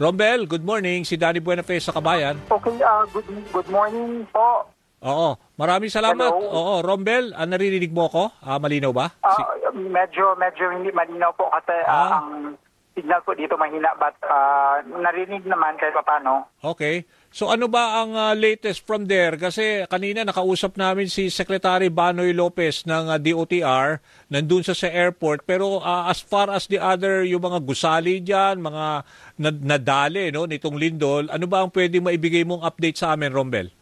Rombel, good morning. Si Danny Buenafe sa Kabayan. Okay, good morning po. Oo, maraming salamat. Hello. Oo, Rombel, naririnig mo ko? Malinaw ba? Medyo hindi malinaw po kasi ang signal po dito mahina but narinig naman kahit paano. Okay. So ano ba ang latest from there? Kasi kanina nakausap namin si Secretary Banoy Lopez ng DOTR nandun sa airport pero as far as the other yung mga gusali diyan, mga nadali no nitong lindol, ano ba ang pwedeng maibigay mong update sa amin, Rombel?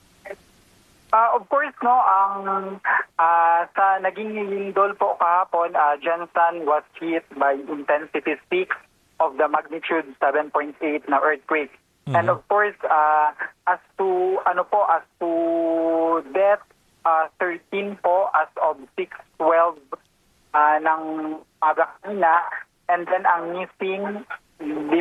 Of course, no, ang sa naging lindol po kahapon, Jensen was hit by intensity 6 of the magnitude 7.8 na earthquake. Mm-hmm. And of course, as to death, 13 po as of 6:12 ng aga kanina, and then ang missing 5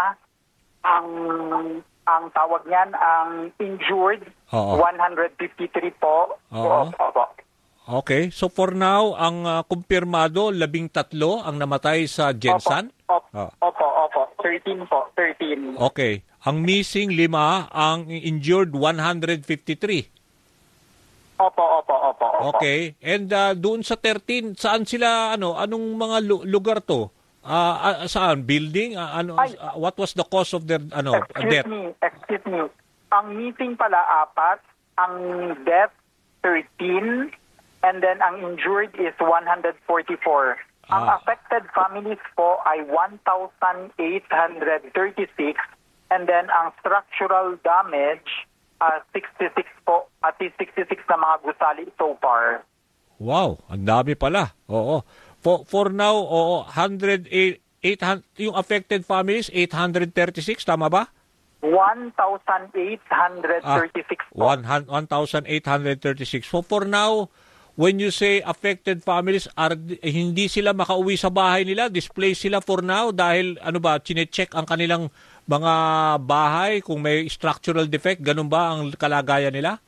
ang tawag niyan, ang injured, 153 po. Opo. Okay. So for now, ang kumpirmado, 13 ang namatay sa Jensen? Opo. 13 po. 13. Okay. Ang missing 5, ang injured 153. Opo. Okay. And doon sa 13, saan sila, anong mga lugar to? Saan? Building? What was the cause of their death? Excuse me. Ang missing pala 4, ang death 13, and then ang injured is 144. Ang affected families po ay 1,836, and then ang structural damage 66 po, at least 66 na mga gusali so far. Wow, ang dami pala. Oo. For now, 800, yung affected families, 836, tama ba? 1,836 po. 1,836. So for now, when you say affected families, hindi sila makauwi sa bahay nila? Displaced sila for now? Dahil, chinecheck ang kanilang mga bahay kung may structural defect? Ganun ba ang kalagayan nila?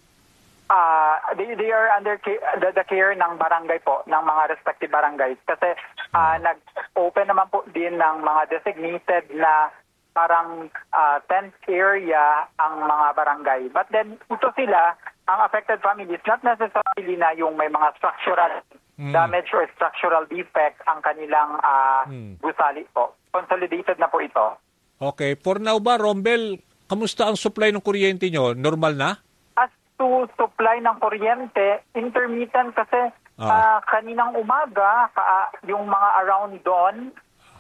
They are under the care ng barangay po, ng mga respective barangays. Kasi nag-open naman po din ng mga designated na parang tent area ang mga barangay. But then, ito sila, ang affected families, not necessarily na yung may mga structural damage or structural defect ang kanilang gusali po. Consolidated na po ito. Okay. For now ba, Rombel, kamusta ang supply ng kuryente nyo? Normal na? To supply ng kuryente, intermittent kasi kaninang umaga, yung mga around dawn,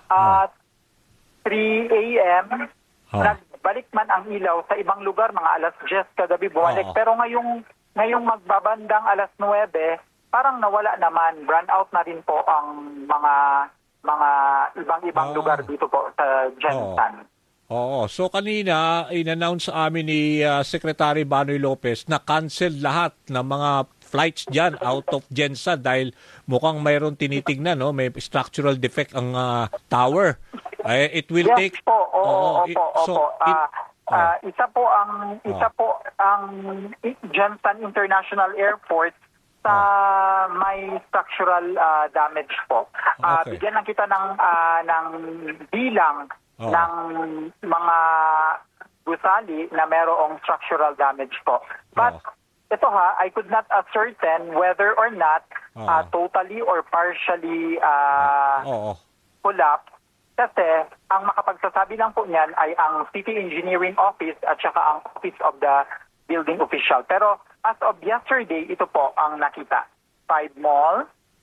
3 a.m., nagbalik man ang ilaw sa ibang lugar, mga alas 10 kagabi bumalik. Pero ngayong magbabandang alas 9, parang nawala naman, brand out na rin po ang mga ibang lugar dito po sa Jensen. Oo. So kanina, in-announce sa amin ni Secretary Banoy Lopez na cancel lahat ng mga flights dyan out of Jensen dahil mukhang mayroon tinitignan, no? May structural defect ang tower. It will take... Opo. Isa po ang Jensen International Airport sa may structural damage po. Bigyan lang kita ng bilang ng mga gusali na mayroong structural damage po. But ito I could not ascertain whether or not totally or partially collapse. Kasi ang makapagsasabi lang po niyan ay ang City Engineering Office at saka ang Office of the Building Official. Pero as of yesterday, ito po ang nakita. 5 malls,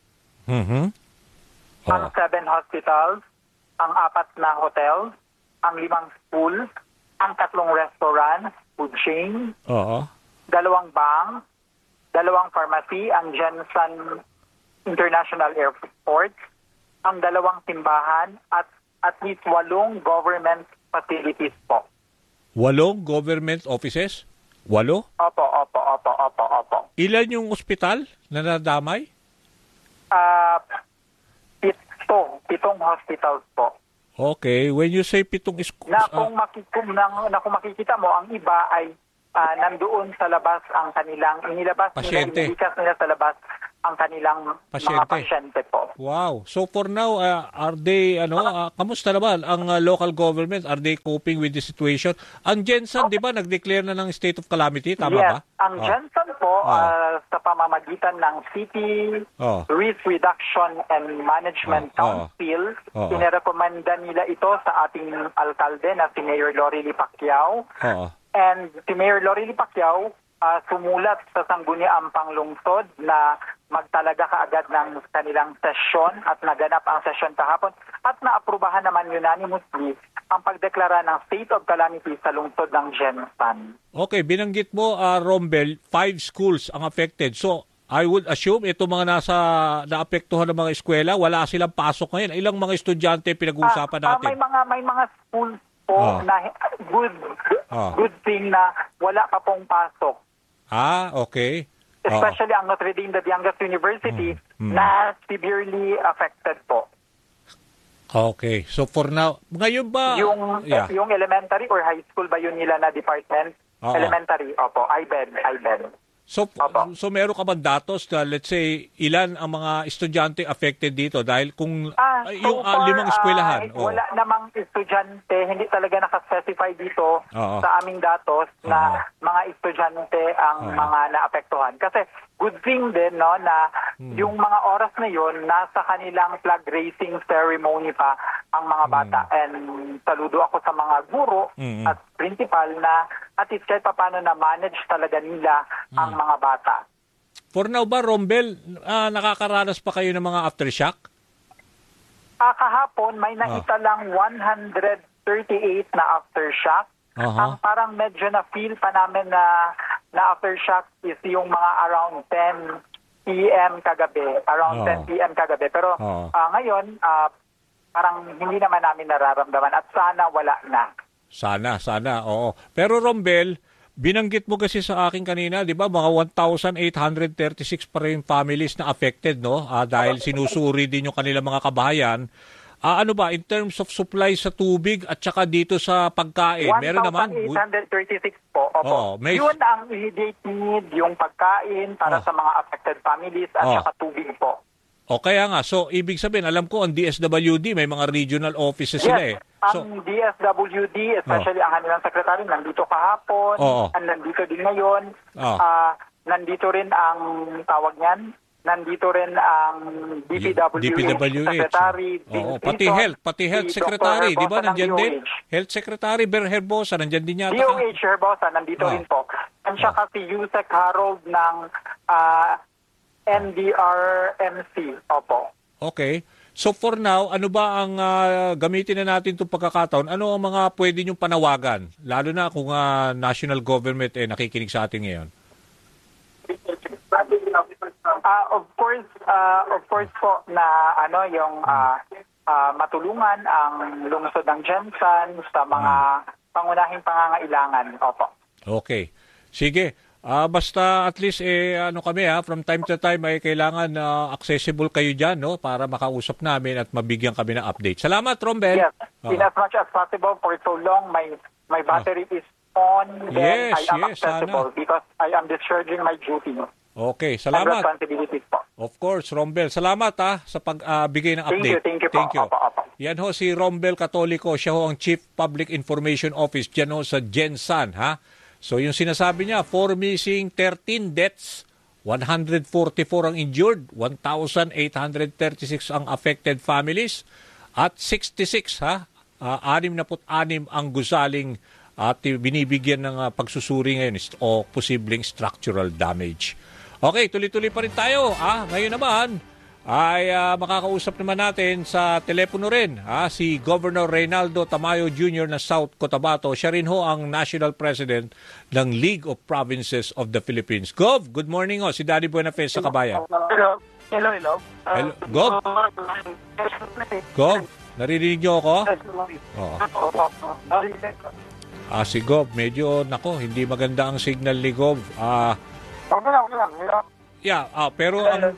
ang 7 hospitals, ang 4 na hotels, ang 5 schools, ang 3 restaurants, food chain, 2 bank, 2 pharmacy, ang Jensen International Airport, ang 2 simbahan, at least 8 government facilities po. 8 government offices? 8? Opo. Ilan yung ospital na nadamay? 7 hospitals po. Okay. When you say 7 kung makikita mo, ang iba ay nandoon sa labas ang kanilang inilabas pasyente. Inikas nila sa labas ang kanilang mga pasyente po. Wow. So for now, are they, kamusta naman ang local government? Are they coping with the situation? Ang Jensen, di ba, nag-declare na ng state of calamity? Tama ba? Ang Jensen po, sa pamamagitan ng City Risk Reduction and Management Council, inirekomenda nila ito sa ating alkalde na si Mayor Lorely Pacquiao. And si Mayor Lorely Pacquiao, sumulat sa Sangguniang Panglungsod na magtalaga kaagad ng kanilang sesyon at naganap ang sesyon kahapon at naaprubahan naman unanimously ang pagdeklara ng state of calamity sa lungsod ng Jensan. Okay, binanggit mo, Rombel, 5 schools ang affected. So, I would assume ito mga naapektuhan ng mga eskwela, wala silang pasok ngayon. Ilang mga estudyante pinag-uusapan natin? May mga schools po na good thing na wala pa pong pasok. Okay. Especially ang Notre Dame de Viangas University na severely affected po. Okay. So for now, ngayon ba... Yung elementary or high school ba yun nila na department? Elementary, opo. IBED. So meron ka bang datos na let's say ilan ang mga estudyante affected dito dahil kung yung 5 eskwelahan? Wala namang estudyante, hindi talaga nakaspecify dito sa aming datos na mga estudyante ang mga naapektuhan. Kasi good thing din no na yung mga oras na yon nasa kanilang flag raising ceremony pa ang mga bata. And saludo ako sa mga guro at principal na at least kahit paano na manage talaga nila ang mga bata. For now ba, Rombel, nakakaranas pa kayo ng mga aftershock? Kahapon may nakita lang 138 na aftershock. Ang parang medyo na-feel pa namin na aftershock is yung mga around 10 p.m. kagabi. Around 10 p.m. kagabi. Pero ngayon, parang hindi naman namin nararamdaman at sana wala na. Sana, oo. Pero Rombel, binanggit mo kasi sa akin kanina, di ba, mga 1,836 pa rin families na affected, no? Dahil sinusuri din yung kanilang mga kabahayan. Ano ba, in terms of supply sa tubig at saka dito sa pagkain, meron naman? 1,836 po. Opo. Yun ang immediate need, yung pagkain para sa mga affected families at saka tubig po. O kaya nga, so ibig sabihin, alam ko ang DSWD, may mga regional offices sila eh. So, ang DSWD, especially ang kanilang secretary, nandito kahapon, nandito din ngayon, nandito rin ang tawag niyan, nandito rin ang DPWH secretary, pati health secretary, di ba nandiyan din? Health secretary Herbosa, nandiyan din yata. DOH Herbosa, nandito rin po. At saka si Yusek Harold ng NDRMC. Opo. Okay. So for now, ano ba ang gamitin na natin itong pagkakataon? Ano ang mga pwede niyong panawagan? Lalo na kung national government nakikinig sa atin ngayon. Of course po na yung matulungan ang lungsod ng Jensan sa mga pangunahing pangangailangan. Opo. Okay. Sige. Basta at least kami from time to time ay kailangan accessible kayo diyan no para makausap namin at mabigyan kami ng update. Salamat, Rombel. Yes. In as much as possible for so long my battery is on, then I am accessible because I am discharging my duty. Okay, salamat. Responsibilities po. Of course, Rombel. Salamat sa pagbigay ng update. Thank you po. Opo. Yan ho si Rombel Catolico, siya ho ang Chief Public Information Office diyan ho sa Jensan, ha. So yung sinasabi niya, 4 missing, 13 deaths, 144 ang injured, 1,836 ang affected families, at 66, 66 ang gusaling at binibigyan ng pagsusuri ngayon o posibleng structural damage. Okay, tuloy-tuloy pa rin tayo. Ngayon naman ay makakausap naman natin sa telepono rin si Governor Reynaldo Tamayo Jr. ng South Cotabato. Siya rin ho ang National President ng League of Provinces of the Philippines. Gov, good morning ho. Si Daddy Buenafe sa Kabayan. Hello. Gov? Gov, naririnig niyo ako? Si Gov, medyo, hindi maganda ang signal ni Gov. Okay lang. Yeah, pero ang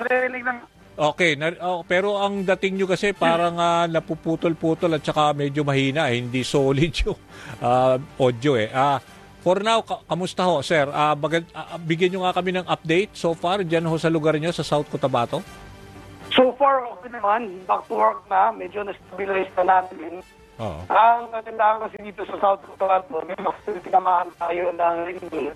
pero ang dating nyo kasi parang napuputol-putol at saka medyo mahina, hindi solid yung audio . For now, kamusta ho, sir? Bigyan nyo nga kami ng update so far dyan ho sa lugar nyo sa South Cotabato. So far, okay naman. Back to work na. Medyo na-stabilize na natin. Oo. Ang kagandahan kasi dito sa South Cotabato, may tinamaan tayo ng rainfall.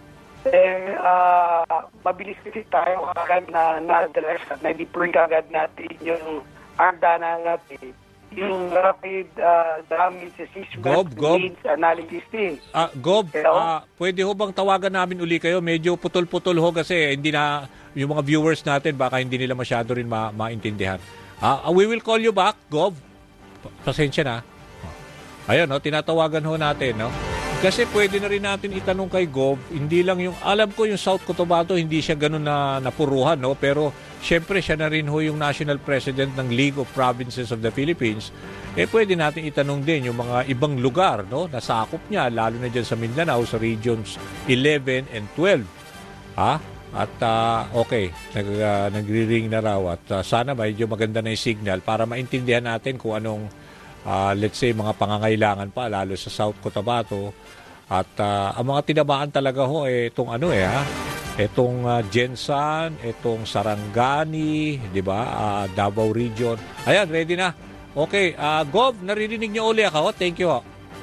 Mabilis kasi tayo agad na address at na-deploy agad natin yung hagdanan natin. Yung rapid damage assessment needs analysis team. Gob, pwede ho bang tawagan namin uli kayo? Medyo putol-putol ho kasi hindi na yung mga viewers natin baka hindi nila masyado rin maintindihan. We will call you back, Gob. Pasensya na. Ayun, no, tinatawagan ho natin, no? Kasi pwede na rin natin itanong kay Gob, hindi lang yung, alam ko yung South Cotabato, hindi siya ganun na napuruhan, no? Pero syempre siya na rin ho yung National President ng League of Provinces of the Philippines. Pwede natin itanong din yung mga ibang lugar, no? Nasakop niya, lalo na dyan sa Mindanao, sa regions 11 and 12. At okay, nagri-ring na raw at sana medyo maganda na yung signal para maintindihan natin kung anong let's say mga pangangailangan pa lalo sa South Cotabato at ang mga tinamaan talaga ho itong itong Gensan, itong Sarangani, di ba? Davao region. Ayan, ready na. Okay, Gob, naririnig niyo uli ako. Thank you.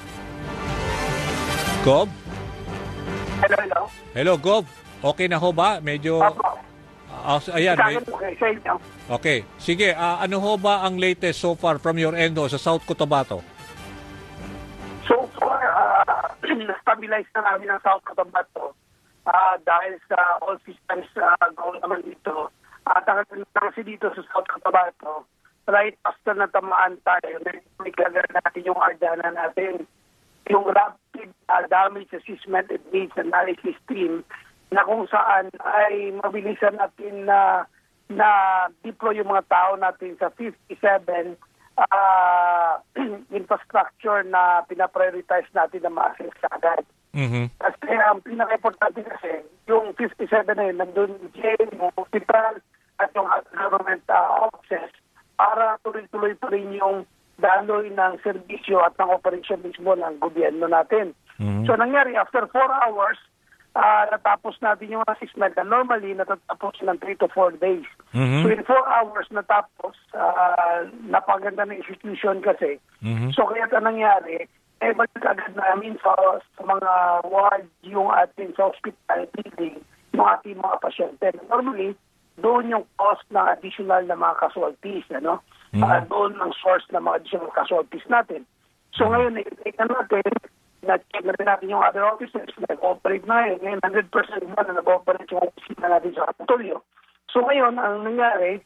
Gob? Hello. Hello, Gob. Okay na ho ba? Medyo ayan. Okay. Sige, ano ho ba ang latest so far from your end sa South Cotabato? So far, na-stabilize na namin ang South Cotabato dahil sa all systems go naman dito. At ang kasi dito sa South Cotabato, right after na tamaan tayo, may kagad natin yung ardana natin, yung rapid damage assessment and needs analysis team na kung saan ay mabilisan natin na deploy yung mga tao natin sa 57 infrastructure na pinaprioritize natin na ma-assess agad. Mm-hmm. Kasi ang pinaka-importante kasi, yung 57 na yun, nandun jail, hospital, at yung government offices para tuloy-tuloy pa rin yung daloy ng serbisyo at ng operation mismo ng gobyerno natin. Mm-hmm. So nangyari, after 4 hours, natapos natin yung assessment na normally natatapos ng 3 to 4 days. Mm-hmm. So in 4 hours natapos, napaganda ng institution kasi. Mm-hmm. So kaya ito nangyari, magkagad namin sa mga ward yung ating sa hospital building, yung ating mga pasyente. Normally, doon yung cost ng additional na mga casualties, ano? Mm-hmm. Doon ang source ng mga additional casualties natin. So ngayon, ito natin, na-check na rin natin yung other offices, nag-operate na yun. Ngayon, 100% na nag-operate yung office na natin sa Kapitolyo. So ngayon, ang nangyari,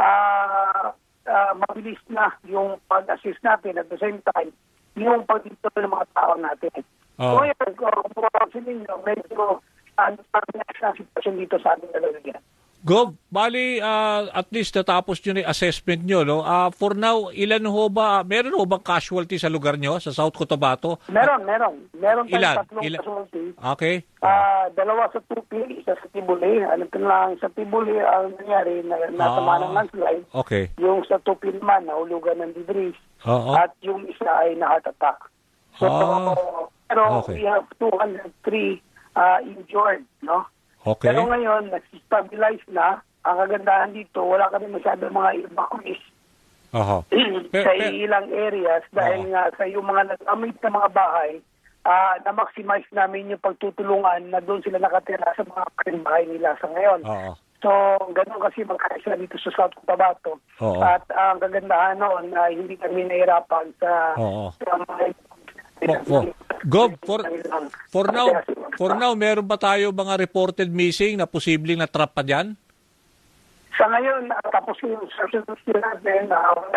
mabilis na yung pag-assist natin at the same time, yung pag-dito ng mga tao natin. So ngayon, kung pansin ninyo, medyo na sitwasyon dito sa ating lalagyan. Gob, bali at least natapos nyo na yung assessment nyo, no? For now, ilan ho ba, meron ho bang casualty sa lugar nyo, sa South Cotabato? Meron tayong ilan? tatlong casualty. Okay. Dalawa sa Tupi, isa sa Tibuli. Alam ko lang, sa Tibuli ang nangyari, natama ng landslide. Okay. Yung sa Tupi naman, nahulugan ng debris. At yung isa ay na-heart attack. So, pero we have 203 injured, no? Okay. Pero ngayon, nag-stabilize na. Ang kagandahan dito, wala kami masyadong mga evacuees sa ilang areas dahil nga sa yung mga nag-amit na mga bahay, na-maximize namin yung pagtutulungan na doon sila nakatira sa mga bahay nila sa ngayon. So, ganun kasi magkaisa dito sa South Cotabato. At ang kagandahan noon, hindi kami nahirapan sa mga Gob, for now, meron ba tayo mga reported missing na posibleng natrap pa dyan? Sa ngayon, tapos yung search and rescue natin,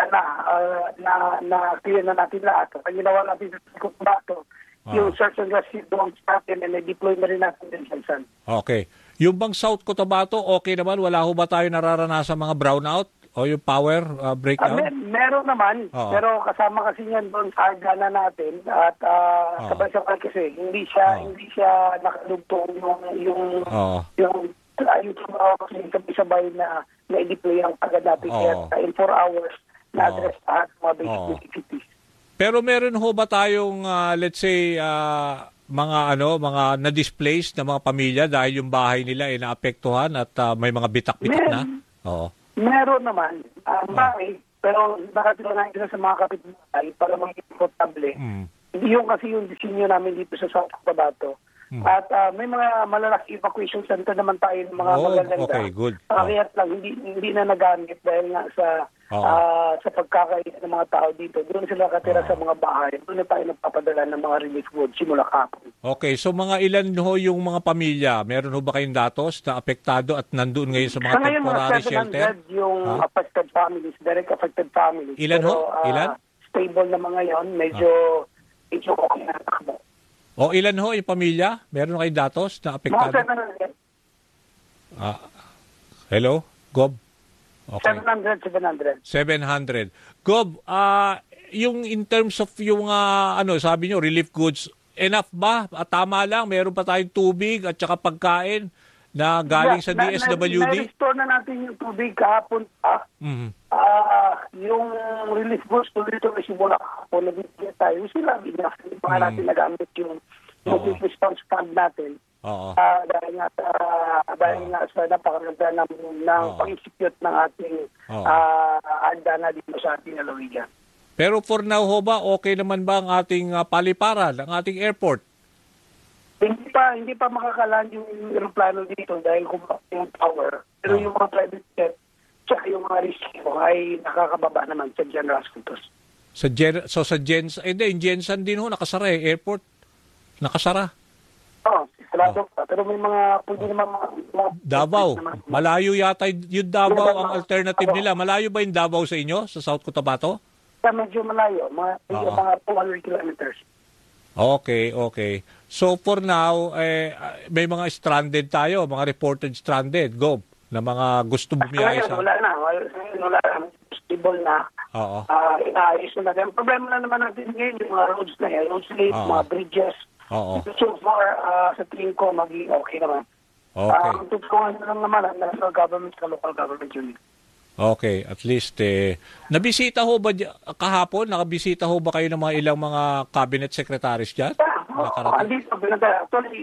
na-clear na natin lahat. Ang ginawa natin sa Cotabato, yung search and rescue doon sa atin, and na-deploy na rin natin din sa Okay. Yung bang South Cotabato, okay naman? Wala ho ba tayo nararanasan mga brownout? O yung power breakdown? Meron naman, pero kasama kasi yan doon sa agana natin at sabay-sabay kasi hindi siya nakalugtong yung kasi sabay-sabay na i-deploy ang agad natin in 4 hours na address at mga basic necessities. Pero meron ho ba tayong let's say mga na-displaced na mga pamilya dahil yung bahay nila ay naapektuhan at may mga bitak-bitak na? Oo. Meron naman. Bakit? Pero nakatira na sila sa mga kapitbahay para maging komportable. Yung kasi yung disenyo namin dito sa South Cotabato. At may mga malalaki evacuation center naman tayo ng mga magaganda. Okay, good. Kaya lang, hindi na nagamit dahil nga sa pagkakain ng mga tao dito. Doon sila katira sa mga bahay. Doon na tayo nagpapadala ng mga relief goods simula kapon. Okay, so mga ilan ho yung mga pamilya? Meron ho ba kayong datos na apektado at nandoon ngayon sa mga temporary shelter? Yung affected families, direct affected families. Ilan ho? Ilan? Stable na mga yon, medyo okay na takbo. O ilan ho yung pamilya? Meron kayong datos na apektado? Mga 700. Hello? Gob? Okay. 700. Gob, yung in terms of yung sabi nyo, relief goods, enough ba? Tama lang, meron pa tayong tubig at saka pagkain na galing sa DSWD? Na-restore na natin yung tubig kahapon pa. Yung relief goods, tuloy-tuloy simula kahapon, nabibigyan tayo. Sila, mga natin nagamit yung response fund natin. Dahil nga sa napakaganda ng pag-execute ng ating agdana dito sa ating lalawigan. Pero for now ho ba, okay naman ba ang ating paliparan, ang ating airport? Hindi pa makakaland yung aeroplano dito dahil kumpara yung power. Pero yung mga private jet, tsaka yung mga rescue ay nakakababa naman sa General Hospitals. Sa Jensen din ho, nakasara airport. Nakasara. Sarado pa. Pero may mga, pwede naman mga Davao. Malayo yata yung Davao ang alternative nila. Malayo ba yung Davao sa inyo, sa South Cotabato? Medyo malayo. Mga 200 kilometers. Okay. So for now, may mga stranded tayo, mga reported stranded, Gob, na mga gusto bumiyahe sa... Wala na. Stable na. Inaayos na natin. Ang problema na naman natin ngayon, yung mga roads na yan, roads late, mga bridges. So far, sa tingin ko, maging okay naman. Ang tutulungan na lang naman ang national government sa local government unit. Okay, at least nabisita ho ba kahapon? Nakabisita ho ba kayo ng mga ilang mga cabinet secretaries dyan? Andito, actually,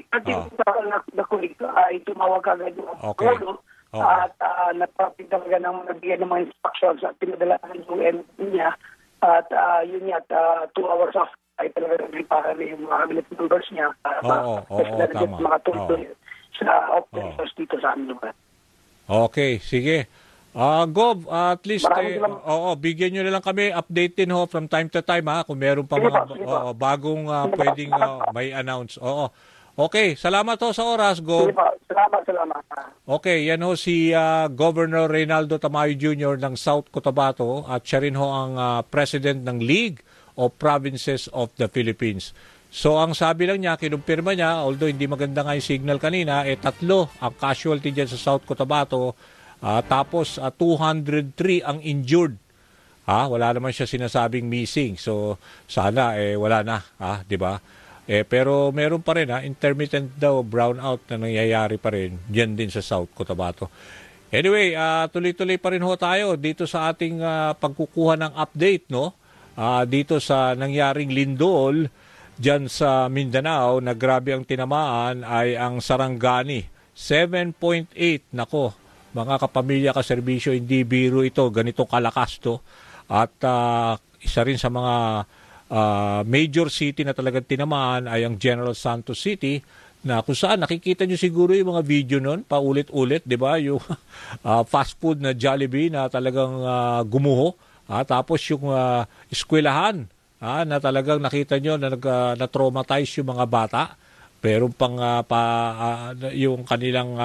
na kulig ay tumawag agad yung Polo at nagpapit talaga ng nagbigay ng mga instructions at pinadala ng UN niya at yun niya, 2 hours off ay talaga nagriparan yung mga cabinet members niya tama. Mga tuloy sa operations dito sa aming lugar. Okay, sige. Gob, at least bigyan nyo na lang kami, update din ho from time to time kung meron pa mga bagong pwedeng may announce. Okay, salamat ho sa oras, Gob. Salamat. Okay, yan ho si Governor Reynaldo Tamayo Jr. ng South Cotabato at siya rin ho ang President ng League of Provinces of the Philippines. So ang sabi lang niya, kinumpirma niya, although hindi maganda nga yung signal kanina, 3 ang casualty dyan sa South Cotabato. Tapos 203 ang injured. Wala naman siya sinasabing missing. So sana wala na, 'di ba? Pero meron pa rin intermittent daw brownout na nangyayari pa rin diyan din sa South Cotabato. Anyway, tuloy-tuloy pa rin ho tayo dito sa ating pagkukuha ng update, no? Dito sa nangyaring lindol diyan sa Mindanao na grabe ang tinamaan ay ang Sarangani. 7.8, nako. Mga kapamilya, kaserbisyo, hindi biro ito, ganito kalakas to. At isa rin sa mga major city na talagang tinamaan ay ang General Santos City, na kung saan nakikita nyo siguro yung mga video nun, paulit-ulit, di ba? Yung fast food na Jollibee na talagang gumuho. Tapos yung eskwelahan na talagang nakita nyo na na-traumatize yung mga bata. Pero pang yung kanilang...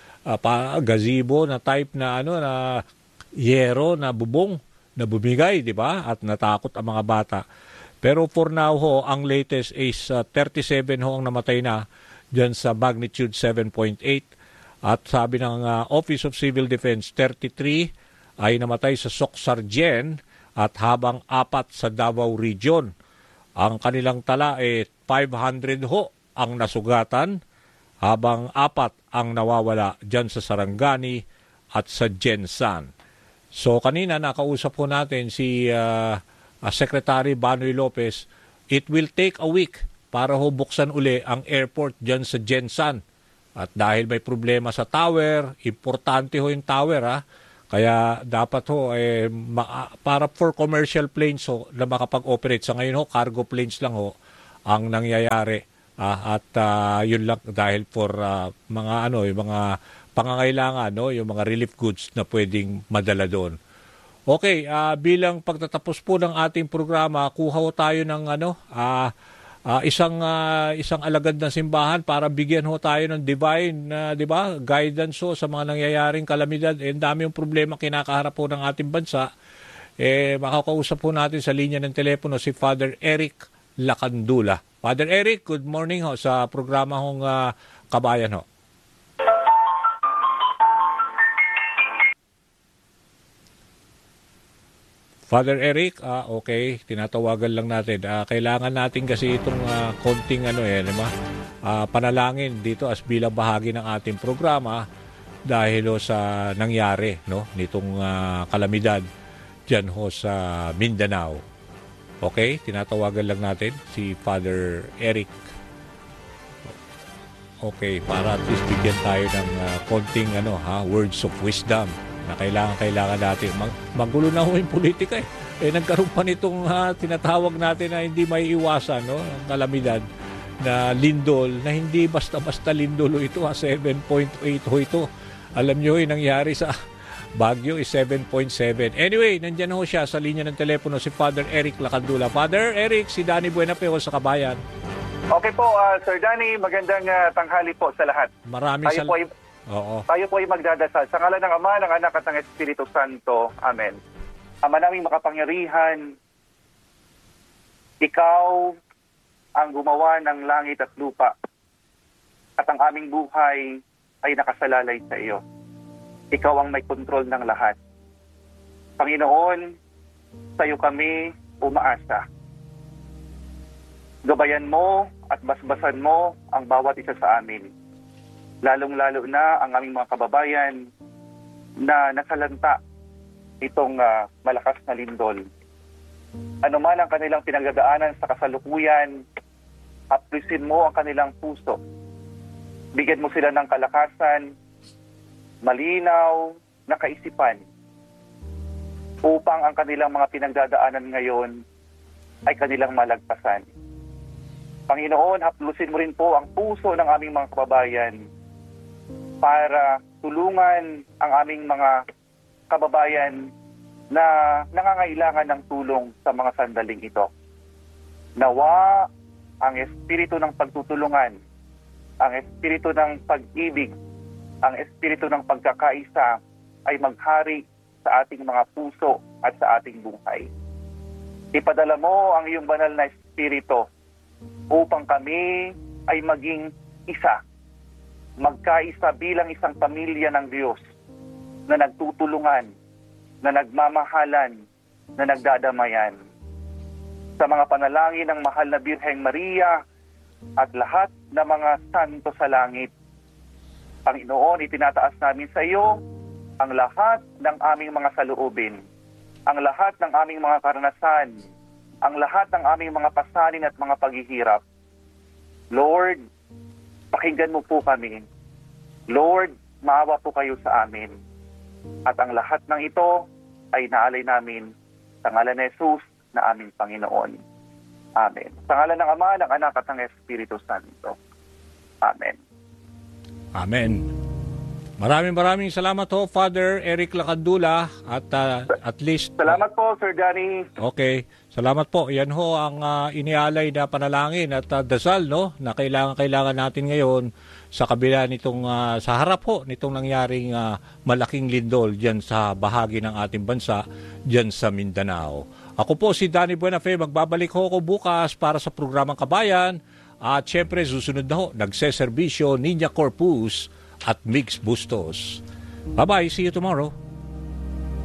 gazebo na type na na yero na bubong na bumigay, di ba? At natakot ang mga bata. Pero for now ho, ang latest is 37 ho ang namatay na diyan sa magnitude 7.8. At sabi ng Office of Civil Defense, 33 ay namatay sa Socsargen at habang 4 sa Davao Region. Ang kanilang tala 500 ho ang nasugatan, habang 4 ang nawawala dyan sa Sarangani at sa Jensan. So kanina nakausap po natin si Secretary Banoy Lopez. It will take a week para ho buksan uli ang airport dyan sa Jensan. At dahil may problema sa tower, importante ho yung tower ha. Kaya dapat ho, para for commercial planes ho, na makapag-operate. Sa ngayon ho, cargo planes lang ho ang nangyayari. Yun lang dahil for mga yung mga pangangailangan, no, yung mga relief goods na pwedeng madala doon. Okay, bilang pagtatapos po ng ating programa, kuha ho tayo ng isang alagad na simbahan para bigyan ho tayo ng divine guidance ho sa mga nangyayaring kalamidad. Ang dami yung problema kinakaharap po ng ating bansa. Makakausap po natin sa linya ng telepono si Father Eric Lacandula. Father Eric, good morning ho sa programa hong Kabayan ho. Father Eric, okay, tinatawagan lang natin. Kailangan natin kasi itong konting panalangin dito as bilang bahagi ng ating programa dahil sa nangyari, no, nitong kalamidad diyan ho sa Mindanao. Okay, tinatawagan lang natin si Father Eric. Okay, para at least bigyan tayo ng konting words of wisdom na kailangan natin. Magulo na ho yung politika nagkaroon pa nitong tinatawag natin na hindi may iwasan, no, ang kalamidad na lindol, na hindi basta-basta lindol ito, 7.8 ho ito. Alam nyo yung nangyari sa Baguio is 7.7. Anyway, nandyan ho siya sa linya ng telepono si Father Eric Lacandula. Father Eric, si Danny Buenapeo sa Kabayan. Okay po, Sir Danny, magandang tanghali po sa lahat. Maraming salamat. Tayo po ay magdadasal. Sa ngalan ng Ama, ng Anak at ng Espiritu Santo. Amen. Ama naming makapangyarihan, Ikaw ang gumawa ng langit at lupa. At ang aming buhay ay nakasalalay sa iyo. Ikaw ang may kontrol ng lahat. Panginoon, sa iyo kami umaasa. Gabayan mo at basbasan mo ang bawat isa sa amin. Lalong-lalo na ang aming mga kababayan na nasalanta itong malakas na lindol. Ano man ang kanilang pinagdadaanan sa kasalukuyan, aplisin mo ang kanilang puso. Bigyan mo sila ng kalakasan, malinaw na kaisipan, upang ang kanilang mga pinagdadaanan ngayon ay kanilang malagpasan. Panginoon, haplusin mo rin po ang puso ng aming mga kababayan para tulungan ang aming mga kababayan na nangangailangan ng tulong sa mga sandaling ito. Nawa ang espiritu ng pagtutulungan, ang espiritu ng pag-ibig, ang espiritu ng pagkakaisa ay maghari sa ating mga puso at sa ating buhay. Ipadala mo ang iyong banal na espiritu upang kami ay maging isa, magkaisa bilang isang pamilya ng Diyos na nagtutulungan, na nagmamahalan, na nagdadamayan. Sa mga panalangin ng mahal na Birheng Maria at lahat ng mga santo sa langit, Panginoon, itinataas namin sa iyo ang lahat ng aming mga saloobin, ang lahat ng aming mga karanasan, ang lahat ng aming mga pasanin at mga paghihirap. Lord, pakinggan mo po kami. Lord, maawa po kayo sa amin. At ang lahat ng ito ay naalay namin sa ngalan ni Jesus na aming Panginoon. Amen. Sa ngalan ng Ama, ng Anak at ng Espiritu Santo. Amen. Amen. Maraming salamat ho, Father Eric Lacandula, at least... Salamat po, Sir Danny. Okay. Salamat po. Yan ho ang inialay na panalangin at dasal, no, na kailangan natin ngayon sa kabila nitong, sa harap ho, nitong nangyaring malaking lindol dyan sa bahagi ng ating bansa, dyan sa Mindanao. Ako po si Danny Buenafe, magbabalik ho ako bukas para sa programang Kabayan. At syempre, susunod na ho, nagseserbisyo Niña Corpus at Mix Bustos. Bye-bye, see you tomorrow.